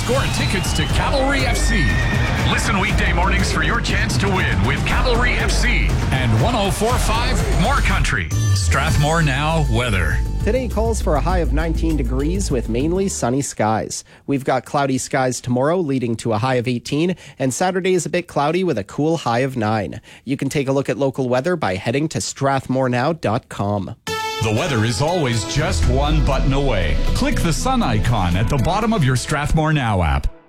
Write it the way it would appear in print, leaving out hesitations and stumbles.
score tickets to Cavalry FC. Listen weekday mornings for your chance to win with Cavalry FC and 104.5 More Country. Strathmore Now weather. Today calls for a high of 19 degrees with mainly sunny skies. We've got cloudy skies tomorrow leading to a high of 18, and Saturday is a bit cloudy with a cool high of 9. You can take a look at local weather by heading to strathmorenow.com. The weather is always just one button away. Click the sun icon at the bottom of your Strathmore Now app.